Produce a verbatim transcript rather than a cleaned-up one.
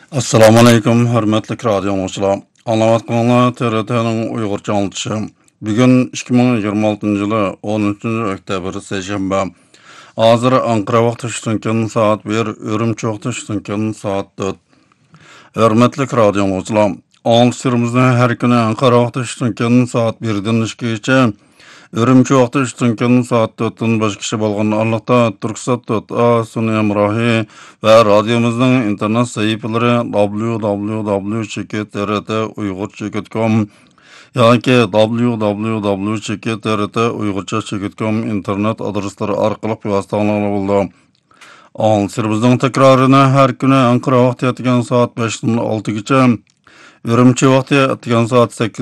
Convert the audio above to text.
Assalamu alaykum, hörmetli radio dinləyicilər. Anlavatqanlar T R T'nin Uyğurca anlatışı. Bugün iki ming yigirma altıncı yılı on üçüncü oktyabr seshanba. Hazır Ankara vaqti iştinkin saat bir, Ürümçi vaqti iştinkin saat dört. Hörmetli radio dinləyicilər, anlatışlarımızı her günü Ankara vaqti iştinkin saat birdən ikkigacha, Ürümçi vaqti iştinkin saat dörtdən başqa kishi bo'lgan Alloqda Turksat dot A Suni Emrahi ve radyomuzun internet sayfaları w w w cheki t r t uyg'urcha dot com yoki w w w cheki t r t uyg'urcha dot com internet adreslari orqali vasitalanib bo'ldi. Anlatışlarımızın tekrarını her günü Ankara vaqti yetgan saat beşdən altıgacha, Ürümçi vaqti yetgan saat sakkiz